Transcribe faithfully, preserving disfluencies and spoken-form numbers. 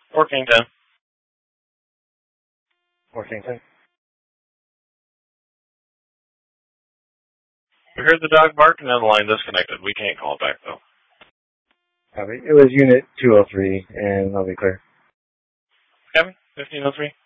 Orkington. Orkington. We heard the dog bark and then the line disconnected. We can't call it back, though. Copy. It was Unit two oh three, and I'll be clear. Kevin, fifteen oh three.